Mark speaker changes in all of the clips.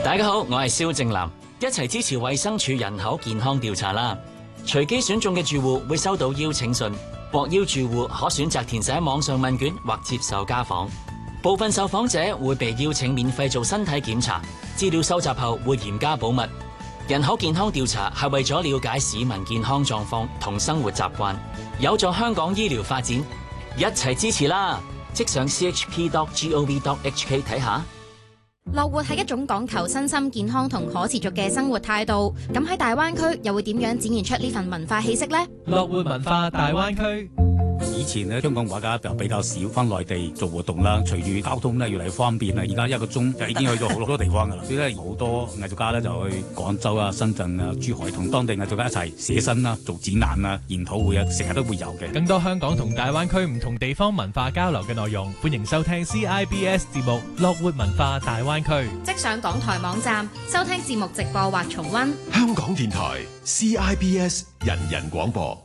Speaker 1: 大家好，我係蕭正楠，一齊支持衛生署人口健康調查啦！隨機選中嘅住戶會收到邀請信，獲邀住戶可選擇填寫網上問卷或接受家訪。部分受訪者會被邀請免費做身體檢查，資料收集後會嚴加保密。人口健康調查係為咗了解市民健康狀況同生活習慣，有助香港醫療發展，一齊支持啦！即上 chp.gov.hk 睇下。
Speaker 2: 樂活係一種講求身心健康同可持續嘅生活態度，咁喺大灣區又會點樣展現出呢份文化氣息呢？
Speaker 3: 樂活文化大灣區。
Speaker 4: 以前咧，香港畫家就比較少翻內地做活動啦。隨住交通咧越嚟越方便啦，而家1個鐘就已經去到好多地方噶啦。所以咧，好多藝術家咧就去廣州啊、深圳啊、珠海同當地藝術家一齊寫生啦、做展覽啊、研討會啊，成日都會有嘅。
Speaker 3: 更多香港同大灣區唔同地方文化交流嘅內容，歡迎收聽 CIBS 節目《樂活文化大灣區》。
Speaker 2: 即上港台網站收聽節目直播或重溫。
Speaker 5: 香港電台 CIBS 人人廣播。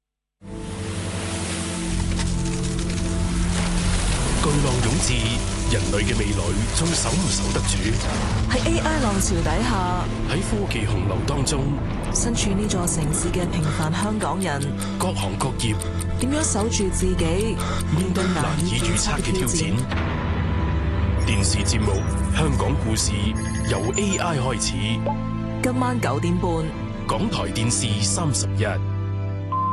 Speaker 5: 巨浪湧至，人類嘅未來仲守唔守得住？
Speaker 6: 喺 AI 浪潮底下，
Speaker 5: 喺科技洪流當中，
Speaker 6: 身處呢座城市嘅平凡香港人，
Speaker 5: 各行各業
Speaker 6: 點樣守住自己，面對難以預測嘅挑戰？
Speaker 5: 電視節目《香港故事》由 AI 開始，
Speaker 6: 今晚9點半，
Speaker 5: 港台電視31。